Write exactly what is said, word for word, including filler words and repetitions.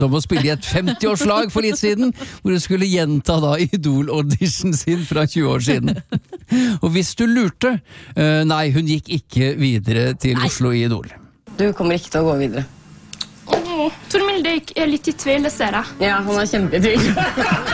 om å spille i et femti-årslag for litt siden, hvor du skulle gjenta da Idol-audition sin fra tjue år siden. Og hvis du lurte, uh, nei, hun gikk ikke videre til nei. Oslo i Idol. Du kommer ikke til å gå videre. Åh, Tor Milde er litt i tvil, det ser jeg. Ja, han er kjempe i tvil.